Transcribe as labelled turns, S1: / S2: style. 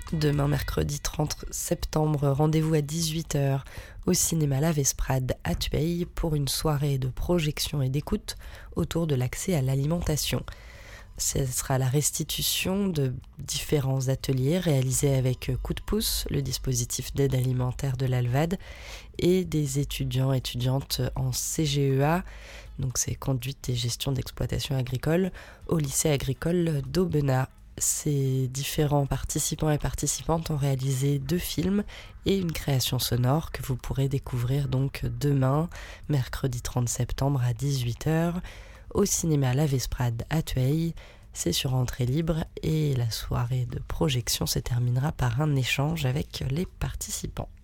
S1: Demain, mercredi 30 septembre, rendez-vous à 18h au cinéma La Vesprade à Tueil pour une soirée de projection et d'écoute autour de l'accès à l'alimentation. Ce sera la restitution de différents ateliers réalisés avec Coup de pouce, le dispositif d'aide alimentaire de l'Alvad, et des étudiants et étudiantes en CGEA, donc c'est conduite et gestion d'exploitation agricole, au lycée agricole d'Aubenas. Ces différents participants et participantes ont réalisé 2 films et une création sonore que vous pourrez découvrir donc demain, mercredi 30 septembre à 18h, au cinéma La Vesprade à Tueil. C'est sur entrée libre et la soirée de projection se terminera par un échange avec les participants.